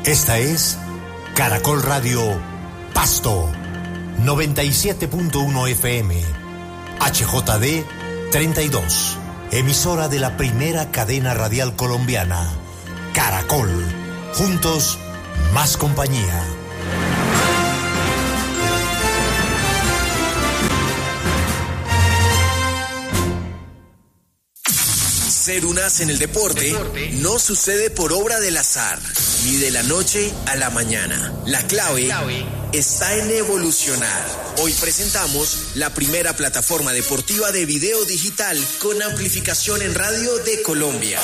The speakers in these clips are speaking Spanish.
Esta es Caracol Radio Pasto, 97.1 FM, HJD 32, emisora de la primera cadena radial colombiana, Caracol, juntos, más compañía. Ser un as en el deporte no sucede por obra del azar, ni de la noche a la mañana. La clave está en evolucionar. Hoy presentamos la primera plataforma deportiva de video digital con amplificación en radio de Colombia.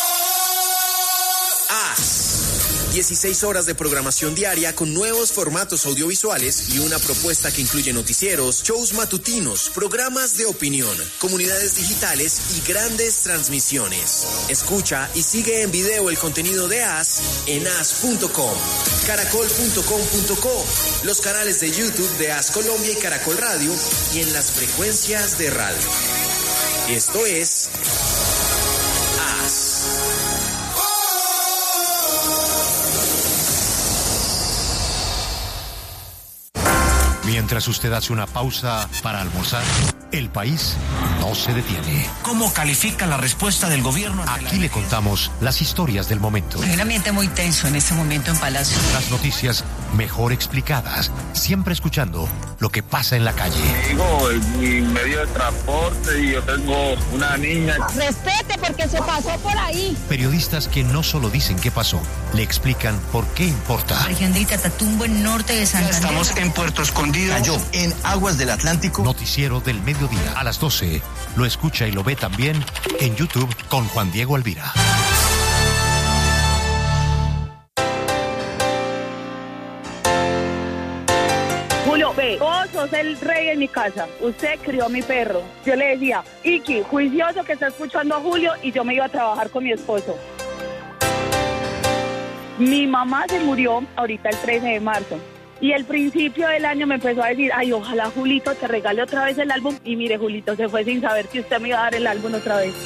AS. 16 horas de programación diaria con nuevos formatos audiovisuales y una propuesta que incluye noticieros, shows matutinos, programas de opinión, comunidades digitales y grandes transmisiones. Escucha y sigue en video el contenido de AS en as.com, caracol.com.co, los canales de YouTube de AS Colombia y Caracol Radio y en las frecuencias de radio. Esto es AS. Mientras usted hace una pausa para almorzar, el país no se detiene. ¿Cómo califica la respuesta del gobierno? Aquí le contamos las historias del momento. Hay un ambiente muy tenso en este momento en Palacio. Las noticias mejor explicadas, siempre escuchando lo que pasa en la calle. Digo, mi medio de transporte y yo tengo una niña. Respete porque se pasó por ahí. Periodistas que no solo dicen qué pasó, le explican por qué importa. Región de Catatumbo, en norte de Santander. Estamos en Puerto Escondido. Cayó en aguas del Atlántico. Noticiero del mediodía a las 12. Lo escucha y lo ve también en YouTube con Juan Diego Alvira. Julio, ve, vos sos el rey en mi casa. Usted crió a mi perro. Yo le decía, Iki, juicioso que está escuchando a Julio, y yo me iba a trabajar con mi esposo. Mi mamá se murió ahorita el 13 de marzo. Y el principio del año me empezó a decir, ay, ojalá Julito te regale otra vez el álbum. Y mire, Julito se fue sin saber que usted me iba a dar el álbum otra vez.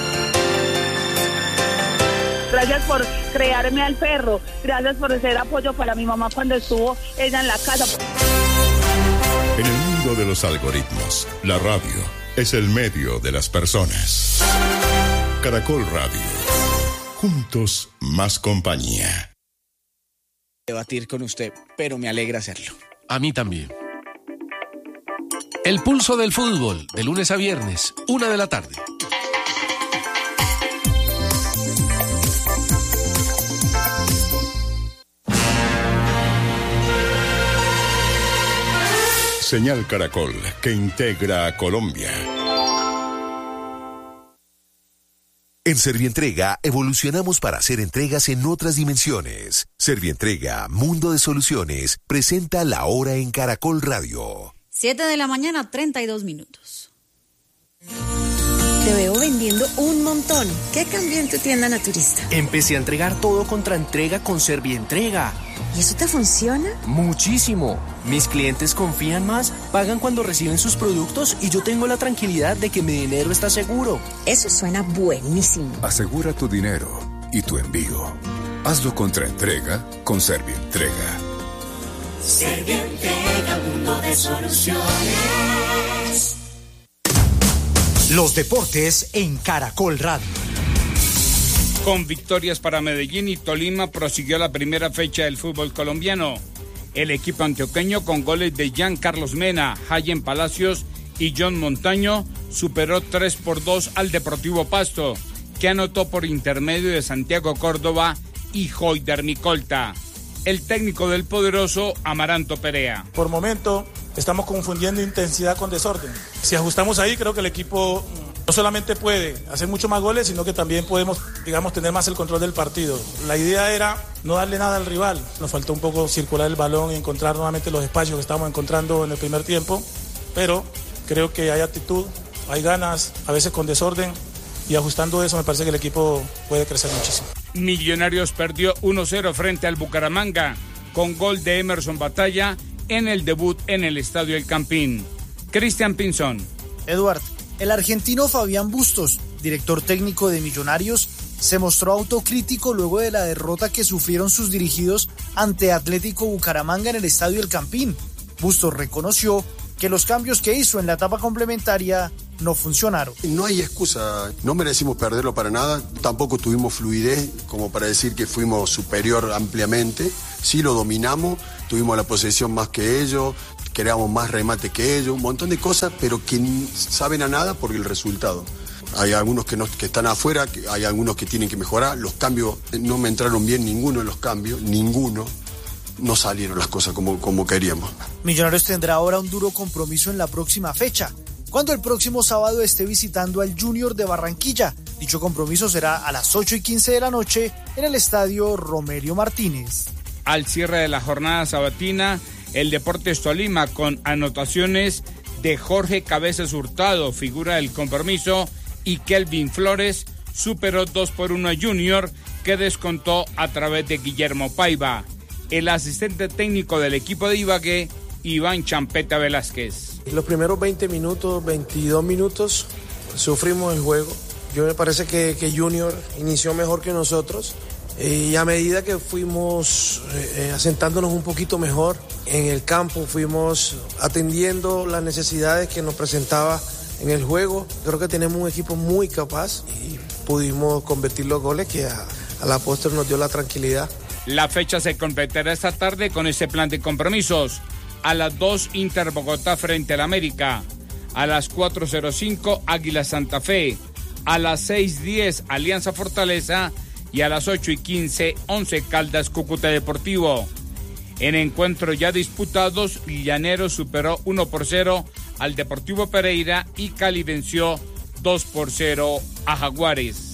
Gracias por crearme al perro. Gracias por ser apoyo para mi mamá cuando estuvo ella en la casa. En el mundo de los algoritmos, la radio es el medio de las personas. Caracol Radio. Juntos, más compañía. Debatir con usted, pero me alegra hacerlo. A mí también. El pulso del fútbol, de lunes a viernes, 1:00 p.m. Señal Caracol, que integra a Colombia. En Servientrega evolucionamos para hacer entregas en otras dimensiones. Servientrega, Mundo de Soluciones, presenta La Hora en Caracol Radio. 7:32 a.m. Te veo vendiendo un montón. ¿Qué cambió en tu tienda naturista? Empecé a entregar todo contra entrega con Servientrega. ¿Y eso te funciona? Muchísimo. Mis clientes confían más, pagan cuando reciben sus productos y yo tengo la tranquilidad de que mi dinero está seguro. Eso suena buenísimo. Asegura tu dinero y tu envío. Hazlo contra entrega con Servientrega. Servientrega, mundo de soluciones. Los deportes en Caracol Radio. Con victorias para Medellín y Tolima prosiguió la primera fecha del fútbol colombiano. El equipo antioqueño, con goles de Jean Carlos Mena, Hayen Palacios y John Montaño, superó 3-2 al Deportivo Pasto, que anotó por intermedio de Santiago Córdoba y Joyder Micolta. El técnico del poderoso, Amaranto Perea. Por momento estamos confundiendo intensidad con desorden. Si ajustamos ahí, creo que el equipo no solamente puede hacer mucho más goles, sino que también podemos, tener más el control del partido. La idea era no darle nada al rival. Nos faltó un poco circular el balón y encontrar nuevamente los espacios que estábamos encontrando en el primer tiempo, pero creo que hay actitud, hay ganas, a veces con desorden, y ajustando eso me parece que el equipo puede crecer muchísimo. Millonarios perdió 1-0 frente al Bucaramanga, con gol de Emerson Batalla en el debut en el Estadio El Campín. Cristian Pinzón. Eduard, el argentino Fabián Bustos, director técnico de Millonarios, se mostró autocrítico luego de la derrota que sufrieron sus dirigidos ante Atlético Bucaramanga en el Estadio El Campín. Bustos reconoció que los cambios que hizo en la etapa complementaria no funcionaron. No hay excusa, no merecimos perderlo para nada, tampoco tuvimos fluidez como para decir que fuimos superior ampliamente, sí lo dominamos, tuvimos la posesión más que ellos, creamos más remate que ellos, un montón de cosas, pero que saben a nada por el resultado. Hay algunos que están afuera, hay algunos que tienen que mejorar, los cambios no me entraron bien, ninguno de los cambios, ninguno. No salieron las cosas como queríamos. Millonarios tendrá ahora un duro compromiso en la próxima fecha, cuando el próximo sábado esté visitando al Junior de Barranquilla. Dicho compromiso será a las 8:15 de la noche en el estadio Romelio Martínez. Al cierre de la jornada sabatina, el Deportes Tolima, con anotaciones de Jorge Cabezas Hurtado, figura del compromiso, y Kelvin Flores, superó 2-1 a Junior, que descontó a través de Guillermo Paiva. El asistente técnico del equipo de Ibagué, Iván Champeta Velázquez. Los primeros 20 minutos, 22 minutos, sufrimos el juego. Yo me parece que Junior inició mejor que nosotros. Y a medida que fuimos asentándonos un poquito mejor en el campo, fuimos atendiendo las necesidades que nos presentaba en el juego. Creo que tenemos un equipo muy capaz y pudimos convertir los goles que a la postre nos dio la tranquilidad. La fecha se completará esta tarde con este plan de compromisos. A las 2, Inter Bogotá frente al América. A las 4:05, Águila Santa Fe. A las 6:10, Alianza Fortaleza. Y a las 8:15, Once Caldas Cúcuta Deportivo. En encuentros ya disputados, Llaneros superó 1-0 al Deportivo Pereira y Cali venció 2-0 a Jaguares.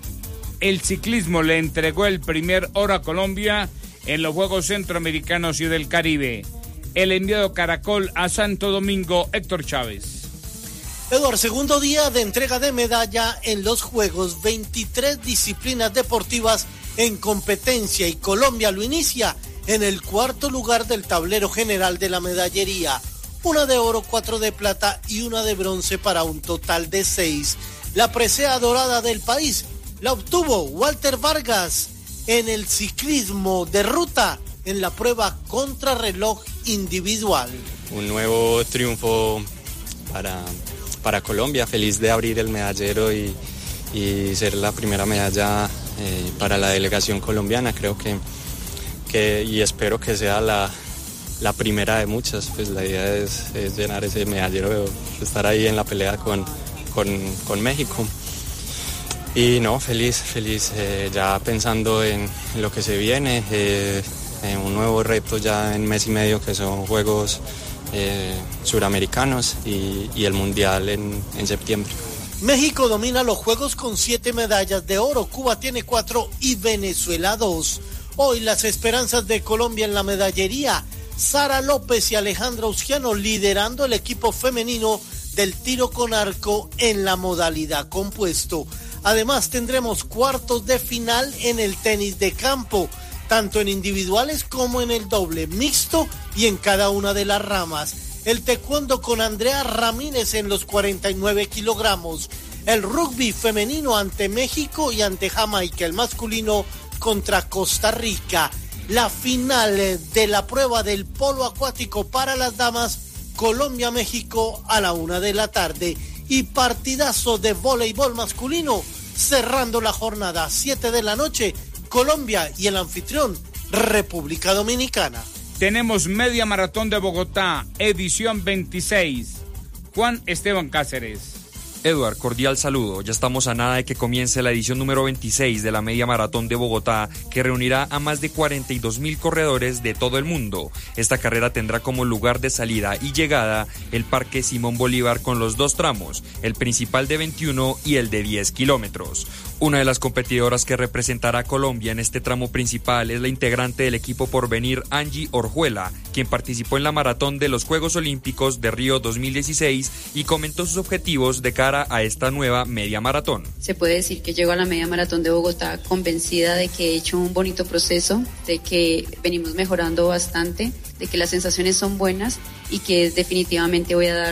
El ciclismo le entregó el primer oro a Colombia en los Juegos Centroamericanos y del Caribe. El enviado Caracol a Santo Domingo, Héctor Chávez. Eduardo, segundo día de entrega de medalla en los Juegos, 23 disciplinas deportivas en competencia y Colombia lo inicia en el cuarto lugar del tablero general de la medallería. 1 de oro, 4 de plata y 1 de bronce para un total de 6. La presea dorada del país la obtuvo Walter Vargas en el ciclismo de ruta en la prueba contrarreloj individual. Un nuevo triunfo para Colombia, feliz de abrir el medallero y ser la primera medalla para la delegación colombiana. Creo que y espero que sea la primera de muchas. Pues la idea es llenar ese medallero, estar ahí en la pelea con México. Y no, feliz, ya pensando en lo que se viene, en un nuevo reto ya en mes y medio que son Juegos Suramericanos y el Mundial en septiembre. México domina los Juegos con 7 medallas de oro, Cuba tiene 4 y Venezuela 2. Hoy las esperanzas de Colombia en la medallería, Sara López y Alejandra Usquiano liderando el equipo femenino del tiro con arco en la modalidad compuesto. Además tendremos cuartos de final en el tenis de campo, tanto en individuales como en el doble mixto y en cada una de las ramas. El taekwondo con Andrea Ramírez en los 49 kilogramos. El rugby femenino ante México y ante Jamaica. El masculino contra Costa Rica. La final de la prueba del polo acuático para las damas, Colombia-México a la 1 de la tarde. Y partidazo de voleibol masculino cerrando la jornada, 7 de la noche, Colombia y el anfitrión, República Dominicana. Tenemos media maratón de Bogotá, edición 26. Juan Esteban Cáceres. Eduard, cordial saludo. Ya estamos a nada de que comience la edición número 26 de la Media Maratón de Bogotá, que reunirá a más de 42.000 corredores de todo el mundo. Esta carrera tendrá como lugar de salida y llegada el Parque Simón Bolívar con los 2 tramos, el principal de 21 y el de 10 kilómetros. Una de las competidoras que representará a Colombia en este tramo principal es la integrante del equipo Porvenir, Angie Orjuela, quien participó en la maratón de los Juegos Olímpicos de Río 2016 y comentó sus objetivos de cara a esta nueva media maratón. Se puede decir que llego a la media maratón de Bogotá convencida de que he hecho un bonito proceso, de que venimos mejorando bastante, de que las sensaciones son buenas y que definitivamente voy a dar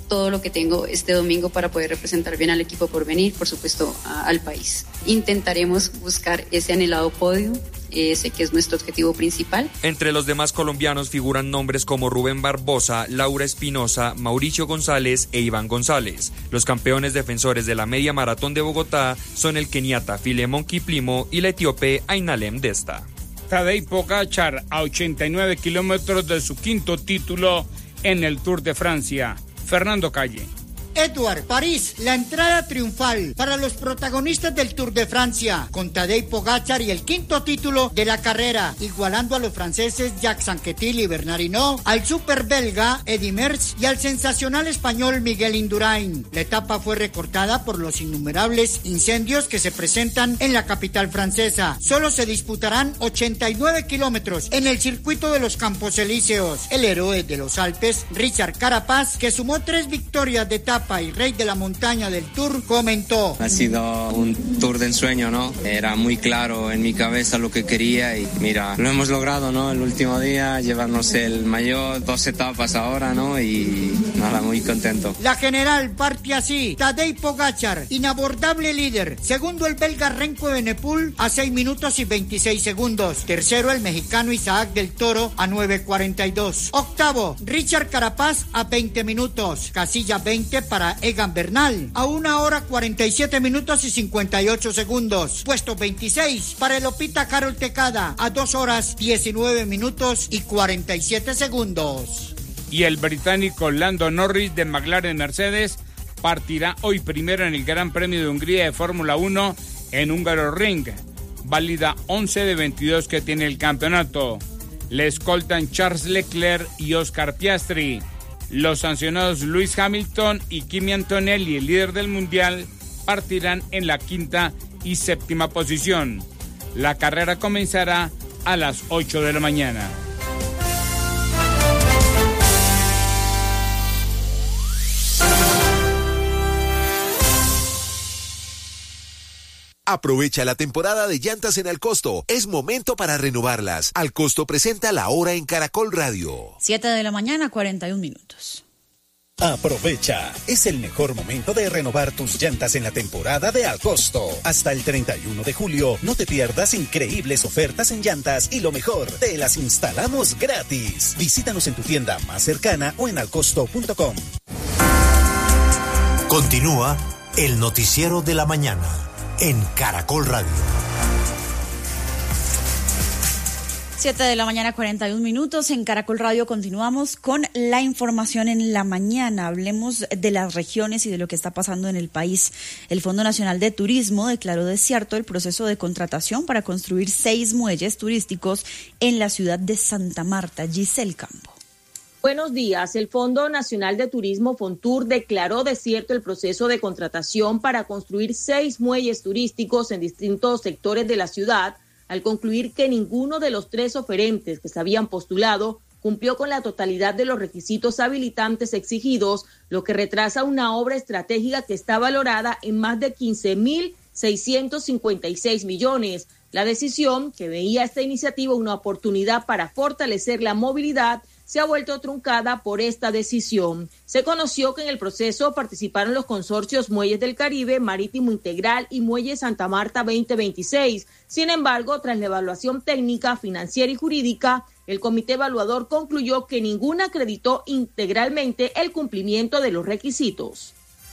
todo lo que tengo este domingo para poder representar bien al equipo Porvenir, por supuesto al país. Intentaremos buscar ese anhelado podio. Sé que es nuestro objetivo principal. Entre los demás colombianos figuran nombres como Rubén Barbosa, Laura Espinosa, Mauricio González e Iván González. Los campeones defensores de la media maratón de Bogotá son el keniata Filemón Kiplimo y la etíope Ainalem Desta. Tadej Pogačar a 89 kilómetros de su quinto título en el Tour de Francia. Fernando Calle. Edouard, París, la entrada triunfal para los protagonistas del Tour de Francia, con Tadej Pogačar y el quinto título de la carrera, igualando a los franceses Jacques Anquetil y Bernard Hinault, al super belga Eddy Merckx y al sensacional español Miguel Indurain. La etapa fue recortada por los innumerables incendios que se presentan en la capital francesa. Solo se disputarán 89 kilómetros en el circuito de los Campos Elíseos. El héroe de los Alpes, Richard Carapaz, que sumó 3 victorias de etapa y rey de la montaña del Tour, comentó: ha sido un Tour de ensueño, ¿no? Era muy claro en mi cabeza lo que quería y mira, lo hemos logrado, ¿no? El último día, llevarnos el maillot, 2 etapas ahora, ¿no? Y nada, muy contento. La general parte así: Tadej Pogačar, inabordable líder. Segundo, el belga Renko Evenepoel a 6 minutos y 26 segundos. Tercero, el mexicano Isaac del Toro a 9:42. Octavo, Richard Carapaz a 20 minutos. Casilla 20 para Egan Bernal a 1 hora 47 minutos y 58 segundos. Puesto 26 para el Opita Carol Tecada a 2 horas 19 minutos y 47 segundos. Y el británico Lando Norris de McLaren Mercedes partirá hoy primero en el Gran Premio de Hungría de Fórmula 1 en Hungaroring, válida 11 de 22 que tiene el campeonato. Le escoltan Charles Leclerc y Oscar Piastri. Los sancionados Lewis Hamilton y Kimi Antonelli, el líder del mundial, partirán en la 5ª y 7ª posición. La carrera comenzará a las 8 de la mañana. Aprovecha la temporada de llantas en Alcosto. Es momento para renovarlas. Alcosto presenta La Hora en Caracol Radio. 7 de la mañana, 41 minutos. Aprovecha, es el mejor momento de renovar tus llantas en la temporada de Alcosto. Hasta el 31 de julio, no te pierdas increíbles ofertas en llantas y lo mejor, te las instalamos gratis. Visítanos en tu tienda más cercana o en alcosto.com. Continúa el noticiero de la mañana en Caracol Radio. 7 de la mañana, 41 minutos. En Caracol Radio continuamos con la información en la mañana. Hablemos de las regiones y de lo que está pasando en el país. El Fondo Nacional de Turismo declaró desierto el proceso de contratación para construir 6 muelles turísticos en la ciudad de Santa Marta. Giselle Campo. Buenos días. El Fondo Nacional de Turismo, Fontur, declaró desierto el proceso de contratación para construir 6 muelles turísticos en distintos sectores de la ciudad, al concluir que ninguno de los 3 oferentes que se habían postulado cumplió con la totalidad de los requisitos habilitantes exigidos, lo que retrasa una obra estratégica que está valorada en más de 15.656 millones. La decisión, que veía esta iniciativa una oportunidad para fortalecer la movilidad, se ha vuelto truncada por esta decisión. Se conoció que en el proceso participaron los consorcios Muelles del Caribe, Marítimo Integral y Muelles Santa Marta 2026. Sin embargo, tras la evaluación técnica, financiera y jurídica, el comité evaluador concluyó que ninguna acreditó integralmente el cumplimiento de los requisitos.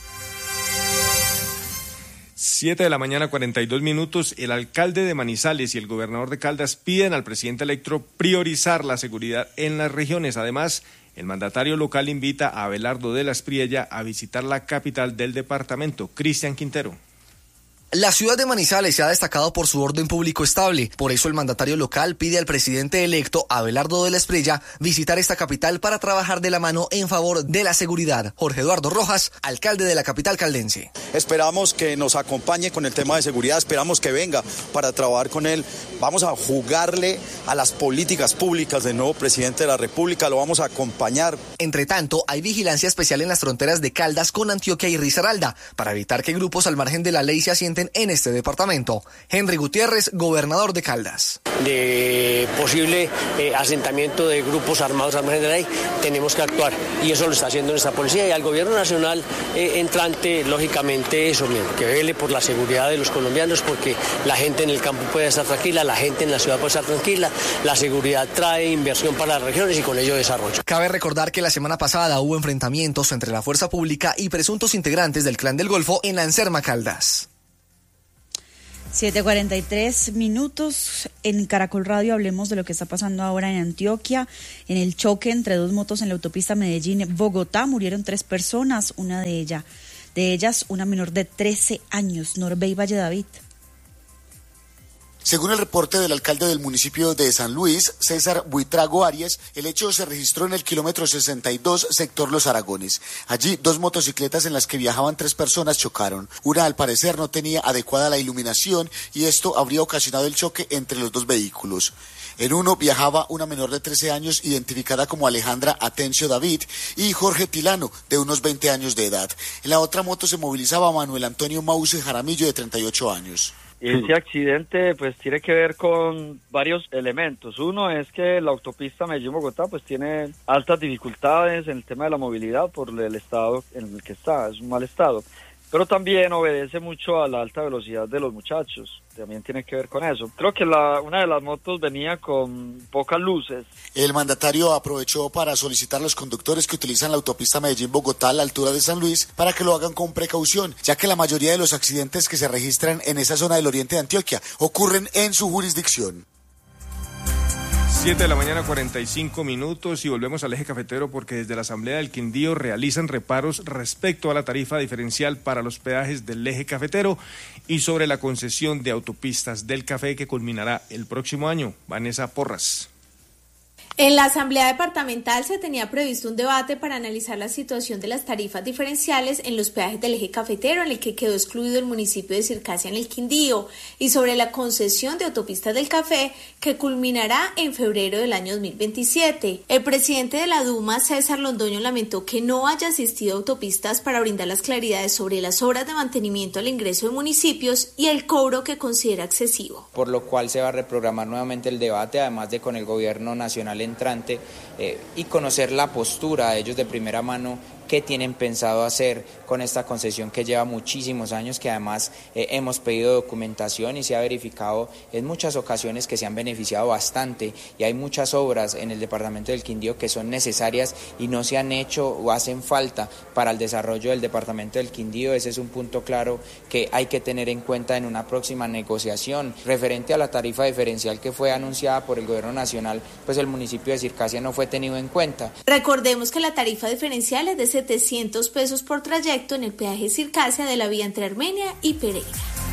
7 de la mañana, 42 minutos. El alcalde de Manizales y el gobernador de Caldas piden al presidente electo priorizar la seguridad en las regiones. Además, el mandatario local invita a Abelardo de la Espriella a visitar la capital del departamento. Cristian Quintero. La ciudad de Manizales se ha destacado por su orden público estable. Por eso el mandatario local pide al presidente electo, Abelardo de la Espriella, visitar esta capital para trabajar de la mano en favor de la seguridad. Jorge Eduardo Rojas, alcalde de la capital caldense. Esperamos que nos acompañe con el tema de seguridad, esperamos que venga para trabajar con él. Vamos a jugarle a las políticas públicas del nuevo presidente de la República, lo vamos a acompañar. Entre tanto, hay vigilancia especial en las fronteras de Caldas con Antioquia y Risaralda, para evitar que grupos al margen de la ley se asienten presenten en este departamento. Henry Gutiérrez, gobernador de Caldas. De posible asentamiento de grupos armados ahí, tenemos que actuar y eso lo está haciendo nuestra policía y al gobierno nacional entrante, lógicamente eso mismo, que vele por la seguridad de los colombianos, porque la gente en el campo puede estar tranquila, la gente en la ciudad puede estar tranquila, la seguridad trae inversión para las regiones y con ello desarrollo. Cabe recordar que la semana pasada hubo enfrentamientos entre la fuerza pública y presuntos integrantes del Clan del Golfo en Anserma, Caldas. 7:43 minutos. En Caracol Radio hablemos de lo que está pasando ahora en Antioquia. En el choque entre dos motos en la autopista Medellín-Bogotá murieron 3 personas, una de ellas una menor de 13 años. Norbey Valle David. Según el reporte del alcalde del municipio de San Luis, César Buitrago Arias, el hecho se registró en el kilómetro 62, sector Los Aragones. Allí, 2 motocicletas en las que viajaban 3 personas chocaron. Una, al parecer, no tenía adecuada la iluminación y esto habría ocasionado el choque entre los 2 vehículos. En uno viajaba una menor de 13 años identificada como Alejandra Atencio David y Jorge Tilano, de unos 20 años de edad. En la otra moto se movilizaba Manuel Antonio Mause Jaramillo, de 38 años. Ese accidente pues tiene que ver con varios elementos. Uno es que la autopista Medellín-Bogotá pues tiene altas dificultades en el tema de la movilidad por el estado en el que está, es un mal estado. Pero también obedece mucho a la alta velocidad de los muchachos, también tiene que ver con eso. Creo que una de las motos venía con pocas luces. El mandatario aprovechó para solicitar a los conductores que utilizan la autopista Medellín-Bogotá a la altura de San Luis para que lo hagan con precaución, ya que la mayoría de los accidentes que se registran en esa zona del oriente de Antioquia ocurren en su jurisdicción. 7:45 a.m. y volvemos al eje cafetero porque desde la Asamblea del Quindío realizan reparos respecto a la tarifa diferencial para los peajes del eje cafetero y sobre la concesión de autopistas del café que culminará el próximo año. Vanessa Porras. En la Asamblea Departamental se tenía previsto un debate para analizar la situación de las tarifas diferenciales en los peajes del eje cafetero, en el que quedó excluido el municipio de Circasia en el Quindío, y sobre la concesión de autopistas del café, que culminará en febrero del año 2027. El presidente de la Duma, César Londoño, lamentó que no haya asistido a autopistas para brindar las claridades sobre las obras de mantenimiento al ingreso de municipios y el cobro que considera excesivo. Por lo cual se va a reprogramar nuevamente el debate, además de con el gobierno nacional entrante y conocer la postura de ellos de primera mano, qué tienen pensado hacer con esta concesión que lleva muchísimos años, que además hemos pedido documentación y se ha verificado en muchas ocasiones que se han beneficiado bastante y hay muchas obras en el departamento del Quindío que son necesarias y no se han hecho o hacen falta para el desarrollo del departamento del Quindío. Ese es un punto claro que hay que tener en cuenta en una próxima negociación. Referente a la tarifa diferencial que fue anunciada por el gobierno nacional, pues el municipio de Circasia no fue tenido en cuenta. Recordemos que la tarifa diferencial es de 700 pesos por trayecto en el peaje Circasia de la vía entre Armenia y Pereira.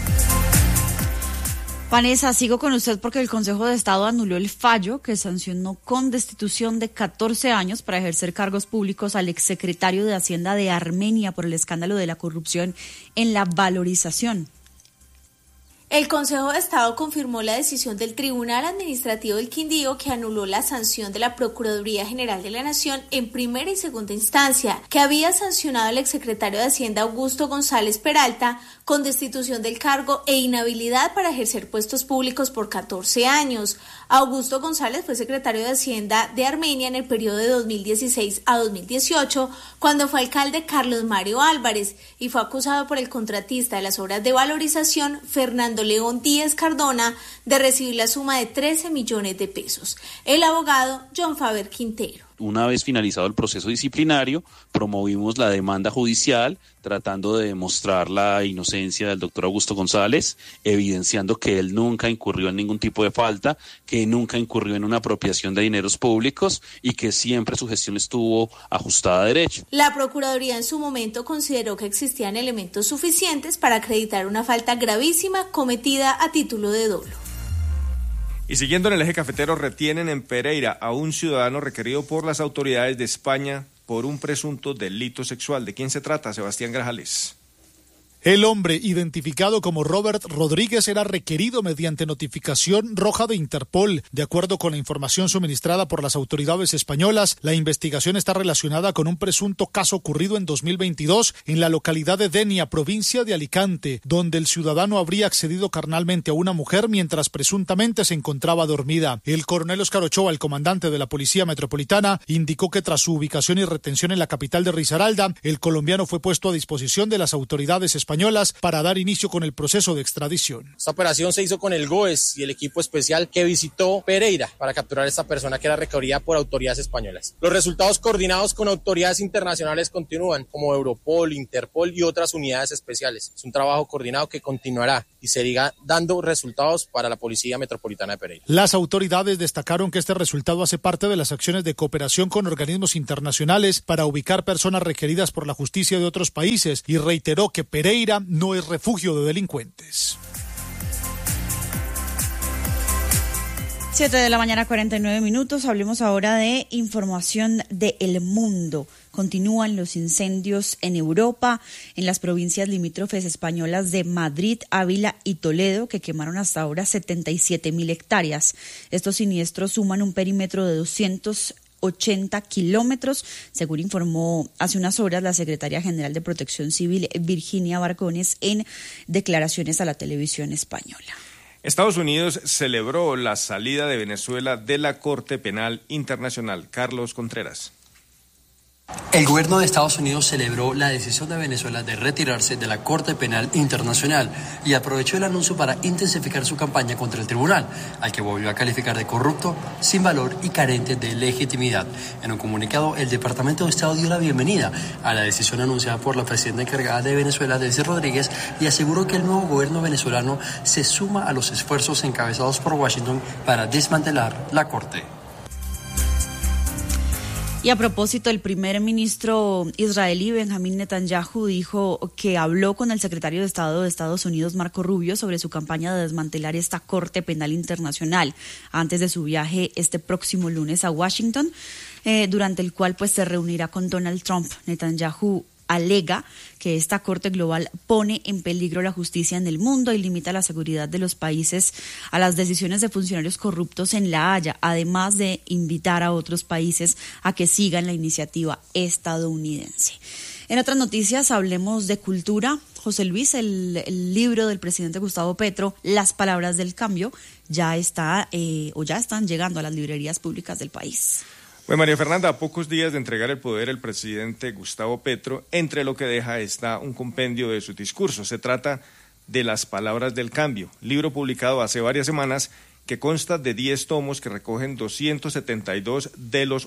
Vanessa, sigo con usted porque el Consejo de Estado anuló el fallo que sancionó con destitución de 14 años para ejercer cargos públicos al exsecretario de Hacienda de Armenia por el escándalo de la corrupción en la valorización. El Consejo de Estado confirmó la decisión del Tribunal Administrativo del Quindío, que anuló la sanción de la Procuraduría General de la Nación en primera y segunda instancia, que había sancionado al exsecretario de Hacienda Augusto González Peralta con destitución del cargo e inhabilidad para ejercer puestos públicos por 14 años. Augusto González fue secretario de Hacienda de Armenia en el periodo de 2016 a 2018, cuando fue alcalde Carlos Mario Álvarez, y fue acusado por el contratista de las obras de valorización, Fernando León Díez Cardona, de recibir la suma de 13 millones de pesos. El abogado John Faber Quintero. Una vez finalizado el proceso disciplinario, promovimos la demanda judicial tratando de demostrar la inocencia del doctor Augusto González, evidenciando que él nunca incurrió en ningún tipo de falta, que nunca incurrió en una apropiación de dineros públicos y que siempre su gestión estuvo ajustada a derecho. La Procuraduría en su momento consideró que existían elementos suficientes para acreditar una falta gravísima cometida a título de dolo. Y siguiendo en el eje cafetero, retienen en Pereira a un ciudadano requerido por las autoridades de España por un presunto delito sexual. ¿De quién se trata, Sebastián Grajales? El hombre, identificado como Robert Rodríguez, era requerido mediante notificación roja de Interpol. De acuerdo con la información suministrada por las autoridades españolas, la investigación está relacionada con un presunto caso ocurrido en 2022 en la localidad de Denia, provincia de Alicante, donde el ciudadano habría accedido carnalmente a una mujer mientras presuntamente se encontraba dormida. El coronel Óscar Ochoa, el comandante de la Policía Metropolitana, indicó que tras su ubicación y retención en la capital de Risaralda, el colombiano fue puesto a disposición de las autoridades españolas para dar inicio con el proceso de extradición. Esta operación se hizo con el GOES y el equipo especial que visitó Pereira para capturar a esta persona que era requerida por autoridades españolas. Los resultados coordinados con autoridades internacionales continúan, como Europol, Interpol y otras unidades especiales. Es un trabajo coordinado que continuará y seguirá dando resultados para la Policía Metropolitana de Pereira. Las autoridades destacaron que este resultado hace parte de las acciones de cooperación con organismos internacionales para ubicar personas requeridas por la justicia de otros países y reiteró que Pereira no es refugio de delincuentes. 7:49 a.m. Hablemos ahora de información de El Mundo. Continúan los incendios en Europa, en las provincias limítrofes españolas de Madrid, Ávila y Toledo, que quemaron hasta ahora 77.000 hectáreas. Estos siniestros suman un perímetro de 280 kilómetros, según informó hace unas horas la secretaria general de Protección Civil, Virginia Barcones, en declaraciones a la televisión española. Estados Unidos celebró la salida de Venezuela de la Corte Penal Internacional. Carlos Contreras. El gobierno de Estados Unidos celebró la decisión de Venezuela de retirarse de la Corte Penal Internacional y aprovechó el anuncio para intensificar su campaña contra el tribunal, al que volvió a calificar de corrupto, sin valor y carente de legitimidad. En un comunicado, el Departamento de Estado dio la bienvenida a la decisión anunciada por la presidenta encargada de Venezuela, Delcy Rodríguez, y aseguró que el nuevo gobierno venezolano se suma a los esfuerzos encabezados por Washington para desmantelar la Corte. Y a propósito, el primer ministro israelí Benjamín Netanyahu dijo que habló con el secretario de Estado de Estados Unidos, Marco Rubio, sobre su campaña de desmantelar esta Corte Penal Internacional antes de su viaje este próximo lunes a Washington, durante el cual pues se reunirá con Donald Trump. Netanyahu alega que esta Corte Global pone en peligro la justicia en el mundo y limita la seguridad de los países a las decisiones de funcionarios corruptos en La Haya, además de invitar a otros países a que sigan la iniciativa estadounidense. En otras noticias, hablemos de cultura. José Luis, el libro del presidente Gustavo Petro, Las Palabras del Cambio, ya están llegando a las librerías públicas del país. Pues María Fernanda, a pocos días de entregar el poder el presidente Gustavo Petro, entre lo que deja está un compendio de su discurso. Se trata de Las Palabras del Cambio, libro publicado hace varias semanas que consta de 10 tomos que recogen 272 de los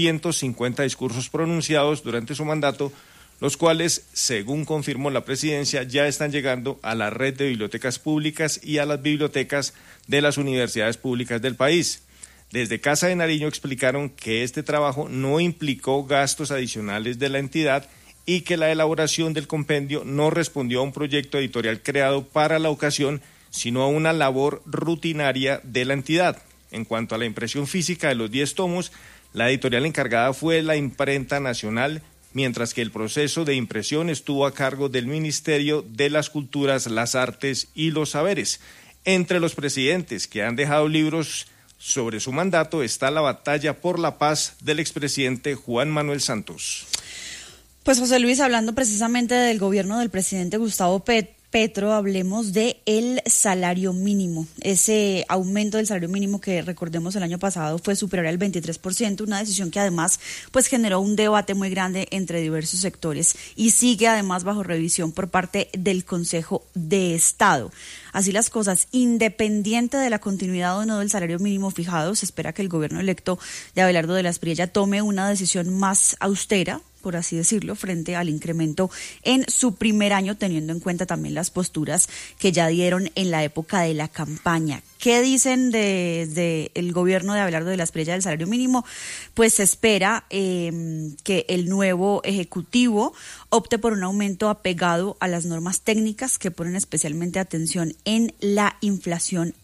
850 discursos pronunciados durante su mandato, los cuales, según confirmó la presidencia, ya están llegando a la red de bibliotecas públicas y a las bibliotecas de las universidades públicas del país. Desde Casa de Nariño explicaron que este trabajo no implicó gastos adicionales de la entidad y que la elaboración del compendio no respondió a un proyecto editorial creado para la ocasión, sino a una labor rutinaria de la entidad. En cuanto a la impresión física de los 10 tomos, la editorial encargada fue la Imprenta Nacional, mientras que el proceso de impresión estuvo a cargo del Ministerio de las Culturas, las Artes y los Saberes. Entre los presidentes que han dejado libros sobre su mandato está la batalla por la paz del expresidente Juan Manuel Santos. Pues José Luis, hablando precisamente del gobierno del presidente Gustavo Petro, hablemos de el salario mínimo. Ese aumento del salario mínimo que recordemos el año pasado fue superior al 23%, una decisión que además pues generó un debate muy grande entre diversos sectores y sigue además bajo revisión por parte del Consejo de Estado. Así las cosas, independiente de la continuidad o no del salario mínimo fijado, se espera que el gobierno electo de Abelardo de la Espriella tome una decisión más austera, por así decirlo, frente al incremento en su primer año, teniendo en cuenta también las posturas que ya dieron en la época de la campaña. ¿Qué dicen de el gobierno de Abelardo de la Espriella del salario mínimo? Pues se espera que el nuevo ejecutivo opte por un aumento apegado a las normas técnicas que ponen especialmente atención en la inflación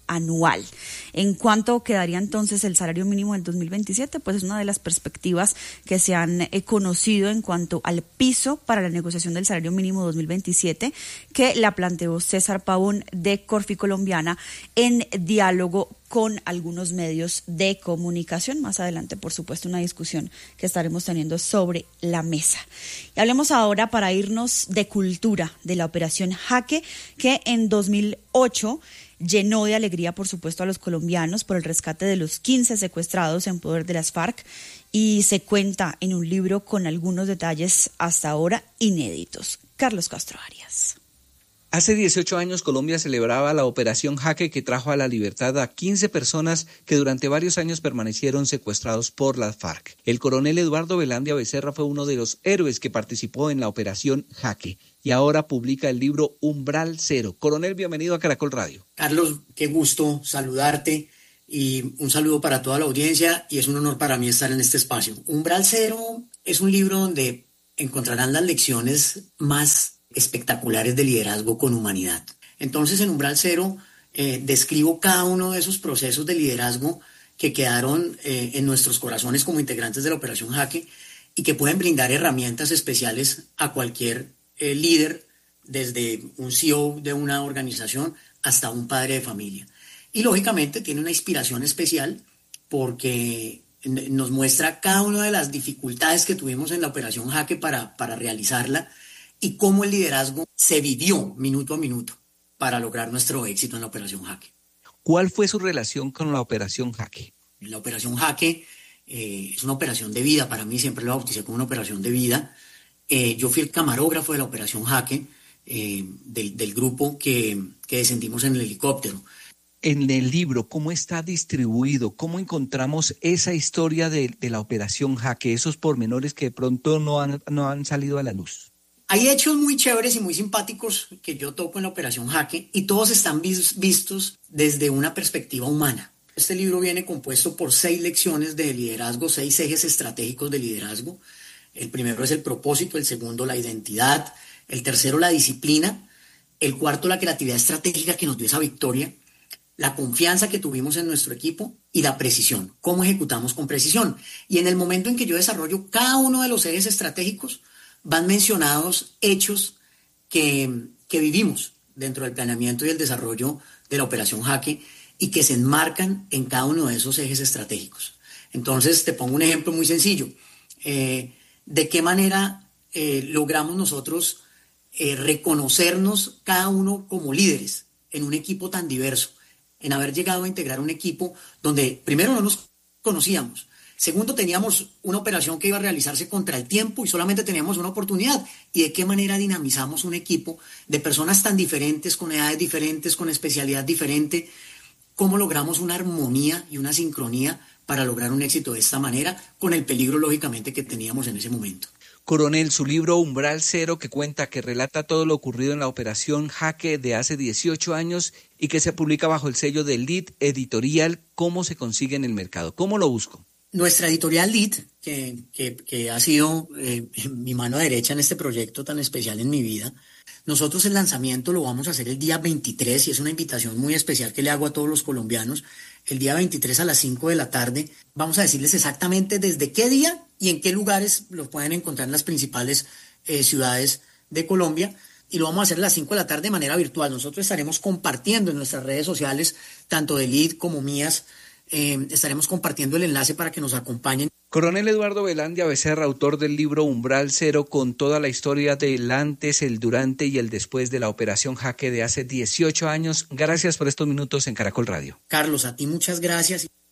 anual. ¿En cuánto quedaría entonces el salario mínimo del 2027? Pues es una de las perspectivas que se han conocido en cuanto al piso para la negociación del salario mínimo 2027, que la planteó César Pavón de Corfi Colombiana en diálogo con algunos medios de comunicación. Más adelante, por supuesto, una discusión que estaremos teniendo sobre la mesa. Y hablemos ahora, para irnos de cultura, de la operación Jaque, que en 2008 llenó de alegría, por supuesto, a los colombianos por el rescate de los 15 secuestrados en poder de las FARC, y se cuenta en un libro con algunos detalles hasta ahora inéditos. Carlos Castro Arias. Hace 18 años Colombia celebraba la operación Jaque, que trajo a la libertad a 15 personas que durante varios años permanecieron secuestrados por las FARC. El coronel Eduardo Velandia Becerra fue uno de los héroes que participó en la operación Jaque y ahora publica el libro Umbral Cero. Coronel, bienvenido a Caracol Radio. Carlos, qué gusto saludarte y un saludo para toda la audiencia, y es un honor para mí estar en este espacio. Umbral Cero es un libro donde encontrarán las lecciones más espectaculares de liderazgo con humanidad. Entonces, en Umbral Cero describo cada uno de esos procesos de liderazgo que quedaron en nuestros corazones como integrantes de la Operación Jaque y que pueden brindar herramientas especiales a cualquier líder, desde un CEO de una organización hasta un padre de familia. Y lógicamente tiene una inspiración especial porque nos muestra cada una de las dificultades que tuvimos en la Operación Jaque para realizarla, y cómo el liderazgo se vivió minuto a minuto para lograr nuestro éxito en la Operación Jaque. ¿Cuál fue su relación con la Operación Jaque? La Operación Jaque es una operación de vida. Para mí siempre lo bauticé como una operación de vida. Yo fui el camarógrafo de la Operación Jaque, del grupo que descendimos en el helicóptero. En el libro, ¿cómo está distribuido? ¿Cómo encontramos esa historia de la Operación Jaque, esos pormenores que de pronto no han salido a la luz? Hay hechos muy chéveres y muy simpáticos que yo toco en la Operación Jaque, y todos están vistos desde una perspectiva humana. Este libro viene compuesto por 6 lecciones de liderazgo, 6 ejes estratégicos de liderazgo. El primero es el propósito, el segundo la identidad, el tercero la disciplina, el cuarto la creatividad estratégica que nos dio esa victoria, la confianza que tuvimos en nuestro equipo y la precisión, cómo ejecutamos con precisión. Y en el momento en que yo desarrollo cada uno de los ejes estratégicos, van mencionados hechos que vivimos dentro del planeamiento y el desarrollo de la Operación Jaque y que se enmarcan en cada uno de esos ejes estratégicos. Entonces, te pongo un ejemplo muy sencillo. ¿De qué manera logramos nosotros reconocernos cada uno como líderes en un equipo tan diverso? En haber llegado a integrar un equipo donde primero no nos conocíamos. Segundo, teníamos una operación que iba a realizarse contra el tiempo y solamente teníamos una oportunidad. ¿Y de qué manera dinamizamos un equipo de personas tan diferentes, con edades diferentes, con especialidad diferente? ¿Cómo logramos una armonía y una sincronía para lograr un éxito de esta manera, con el peligro, lógicamente, que teníamos en ese momento? Coronel, su libro Umbral Cero, que relata todo lo ocurrido en la Operación Jaque de hace 18 años y que se publica bajo el sello de Lead Editorial, ¿cómo se consigue en el mercado? ¿Cómo lo busco? Nuestra editorial Lead, que ha sido mi mano derecha en este proyecto tan especial en mi vida, nosotros el lanzamiento lo vamos a hacer el día 23 y es una invitación muy especial que le hago a todos los colombianos. El día 23 a las 5 de la tarde vamos a decirles exactamente desde qué día y en qué lugares lo pueden encontrar en las principales ciudades de Colombia, y lo vamos a hacer a las 5 de la tarde de manera virtual. Nosotros estaremos compartiendo en nuestras redes sociales, tanto de Lead como mías, estaremos compartiendo el enlace para que nos acompañen. Coronel Eduardo Velandia Becerra, autor del libro Umbral Cero, con toda la historia del antes, el durante y el después de la Operación Jaque de hace 18 años. Gracias por estos minutos en Caracol Radio. Carlos, a ti muchas gracias.